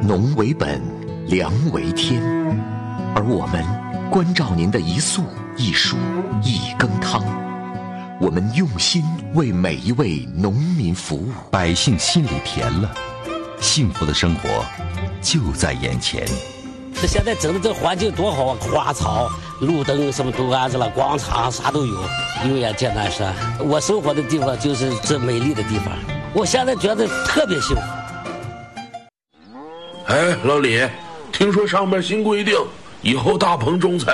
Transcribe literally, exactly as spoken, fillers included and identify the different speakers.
Speaker 1: 农为本，粮为天，而我们关照您的一粟一蔬一羹汤，我们用心为每一位农民服务，
Speaker 2: 百姓心里甜了，幸福的生活就在眼前。
Speaker 3: 这现在整的这环境多好啊，花草、路灯什么都安置了，广场啥都有。永远见南山，我生活的地方就是这美丽的地方，我现在觉得特别幸福。
Speaker 4: 哎，老李，听说上面新规定，以后大棚种菜